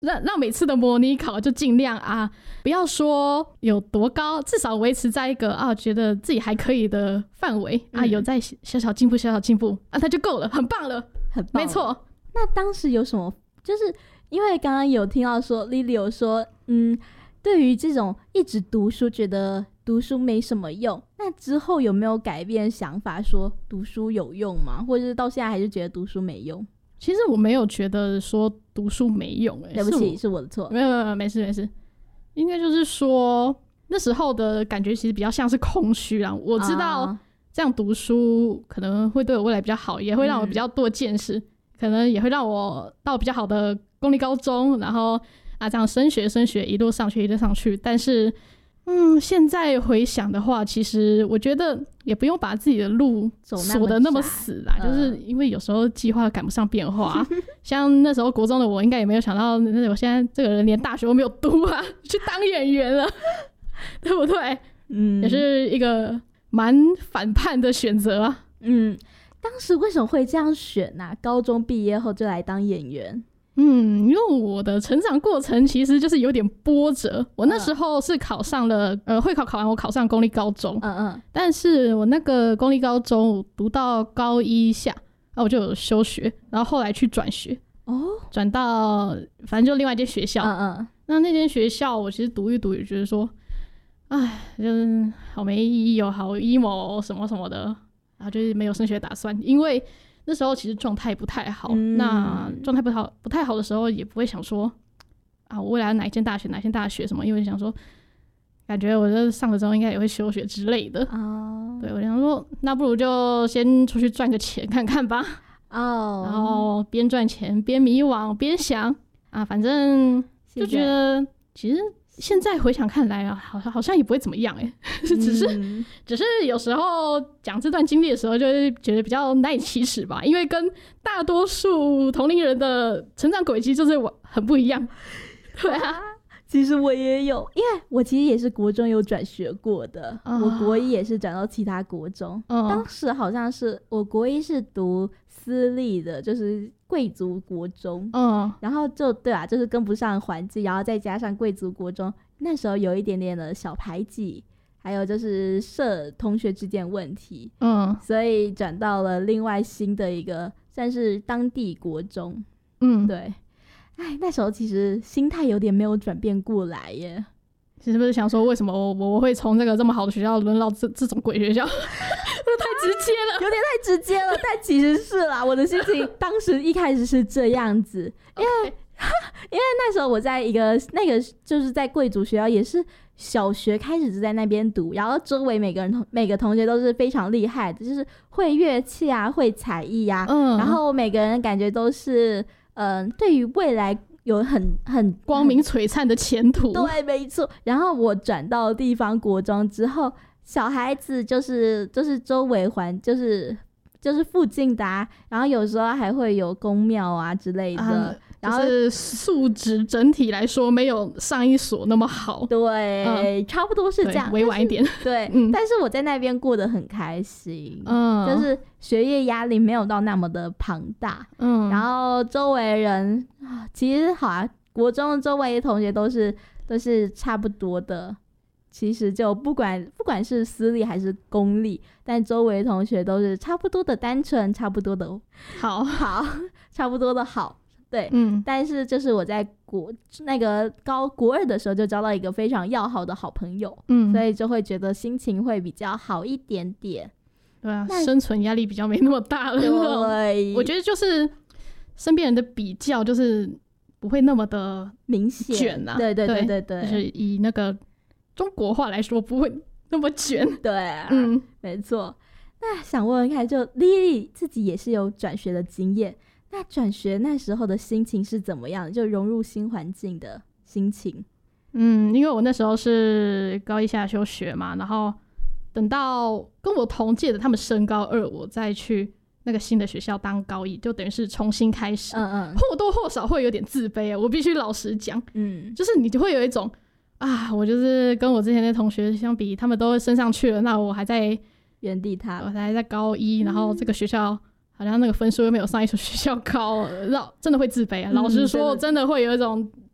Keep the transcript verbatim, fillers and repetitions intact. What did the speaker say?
让让每次的模拟考就尽量啊，不要说有多高，至少维持在一个啊觉得自己还可以的范围啊，有在小小进步小小进步啊，它就够了，很棒了， 很棒了， 没错。 那当时有什么？就是因为刚刚有听到说 Lily 有说，嗯，对于这种一直读书觉得读书没什么用，那之后有没有改变想法，说读书有用吗？或者是到现在还是觉得读书没用？ 其实我没有觉得说读书没用、欸、 对不起， 是 我, 是我的错。 没有没有没事没事，应该就是说那时候的感觉其实比较像是空虚啦。我知道这样读书可能会对我未来比较好，也会让我比较多见识、嗯，可能也会让我到比较好的公立高中，然后啊这样升学升学一路上去一路上去。但是嗯，现在回想的话，其实我觉得也不用把自己的路锁得那么死啦，就是因为有时候计划赶不上变化、啊。像那时候国中的我，应该也没有想到，我现在这个人连大学都没有读啊，去当演员了，对不对？嗯，也是一个蛮反叛的选择啊。 嗯，当时为什么会这样选啊？高中毕业后就来当演员。 嗯，因为我的成长过程其实就是有点波折。我那时候是考上了、嗯、呃会考考完，我考上公立高中。嗯嗯。但是我那个公立高中读到高一下，然后我就有休学，然后后来去转学。哦。转到反正就另外一间学校。嗯嗯。那那间学校我其实读一读也觉得说，哎，就是好没意义哦，好 emo 什么什么的，然后就是没有升学打算，因为那时候其实状态不太好、嗯、那状态不好不太好的时候也不会想说啊我未来哪一间大学哪一间大学什么，因为想说感觉我这上了之后应该也会休学之类的、哦、对，我想说那不如就先出去赚个钱看看吧、哦、然后边赚钱边迷惘边想啊，反正就觉得其实现在回想看来啊，好像好像也不会怎么样哎、欸，只是、嗯、只是有时候讲这段经历的时候，就会觉得比较难以启齿吧，因为跟大多数同龄人的成长轨迹就是很不一样。对啊， 其实我也有，因为我其实也是国中有转学过的，哦、我国一也是转到其他国中、哦，当时好像是我国一是读私立的，就是贵族国中，嗯，然后就对啊，就是跟不上环境，然后再加上贵族国中那时候有一点点的小排挤，还有就是社同学之间问题，嗯，所以转到了另外新的一个算是当地国中，嗯，对，哎，那时候其实心态有点没有转变过来耶。 是不是想说为什么我我会从这个这么好的学校轮到这这种鬼学校？太直接了， 有点太直接了。但其实是啦，我的心情当时一开始是这样子，因为、okay. 因为那时候我在一个那个就是在贵族学校，也是小学开始就在那边读，然后周围每个人每个同学都是非常厉害的，就是会乐器啊，会才艺啊，嗯，然后每个人感觉都是嗯、呃，对于未来有很很光明璀璨的前途。 对，没错。然后我转到地方国中之后，小孩子就是就是周围环就是就是附近的啊，然后有时候还会有宫庙啊之类的、啊、然后就是素质整体来说没有上一所那么好。 对、嗯、差不多是这样， 委婉一点。 对、嗯、但是我在那边过得很开心，嗯，就是学业压力没有到那么的庞大，嗯，然后周围人其实好啊，国中周围的同学都是都是差不多的，其实就不管不管是私立还是公立，但周围的同学都是差不多的单纯，差不多的好好差不多的好，对，嗯，但是就是我在国那个高国二的时候就交到一个非常要好的好朋友，嗯，所以就会觉得心情会比较好一点点。 对啊，生存压力比较没那么大了。对，我觉得就是身边人的比较就是不会那么的明显卷啊， 对对对对对， 就是以那个中国话来说不会那么卷。 对啊，嗯，没错。那想问问看，就 Lily 自己也是有转学的经验，那转学那时候的心情是怎么样的？就融入新环境的心情。 嗯，因为我那时候是高一下休学嘛，然后等到跟我同届的他们升高二，我再去那个新的学校当高一，就等于是重新开始，嗯嗯，或多或少会有点自卑，我必须老实讲，嗯，就是你就会有一种啊，我就是跟我之前的同学相比，他们都升上去了，那我还在原地踏步， 我还在高一、嗯，然后这个学校好像那个分数又没有上一所学校高，真的会自卑啊、嗯！老实说，真的会有一种